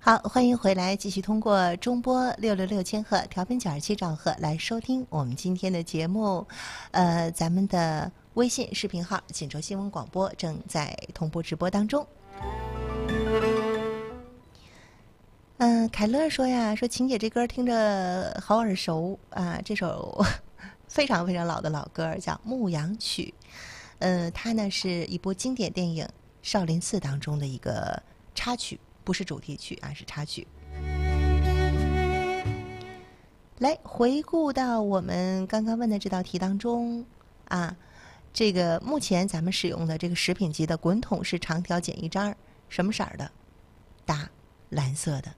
好，欢迎回来，继续通过中波666千赫调频97兆赫来收听我们今天的节目。咱们的微信视频号锦州新闻广播正在同步直播当中。凯乐说呀，说晴姐这歌听着好耳熟啊，这首非常非常老的老歌叫《牧羊曲》。它呢是一部经典电影《少林寺》当中的一个插曲。不是主题曲啊，是插曲。来回顾到我们刚刚问的这道题当中啊，这个目前咱们使用的这个食品级的滚筒式长条简易章，什么色儿的？答：蓝色的。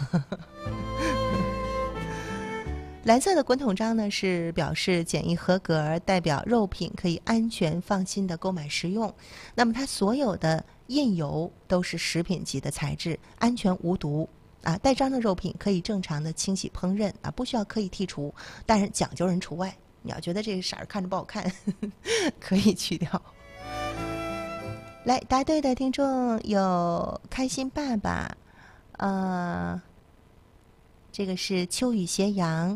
蓝色的滚筒章呢，是表示检疫合格，代表肉品可以安全放心的购买食用。那么它所有的印油都是食品级的材质，安全无毒啊。带章的肉品可以正常的清洗烹饪啊，不需要刻意剔除，但是讲究人除外。你要觉得这个色儿看着不好看，可以去掉。来，答对的听众有开心爸爸，这个是秋雨斜阳。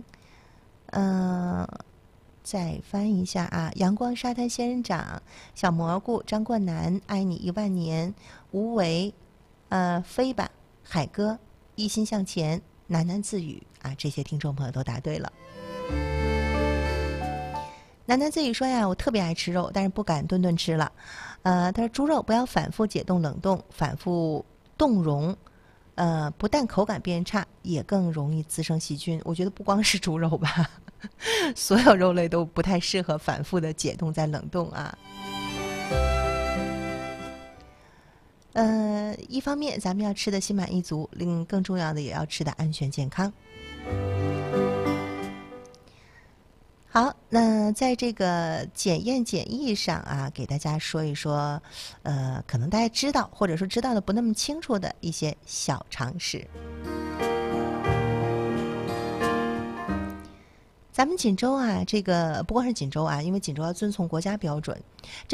再翻一下啊，阳光沙滩仙人掌、小蘑菇、张冠南、爱你1万年、无为、飞吧、海哥、一心向前、喃喃自语啊，这些听众朋友都答对了。喃喃自语说呀，我特别爱吃肉，但是不敢顿顿吃了。他说猪肉不要反复解冻冷冻，反复冻溶。不但口感变差，也更容易滋生细菌。我觉得不光是猪肉吧，所有肉类都不太适合反复的解冻再冷冻啊。一方面咱们要吃的心满意足，更重要的也要吃的安全健康。好，那在这个检验检疫上啊，给大家说一说，可能大家知道或者说知道的不那么清楚的一些小常识。咱们锦州啊，这个不光是锦州啊，因为锦州要遵从国家标准。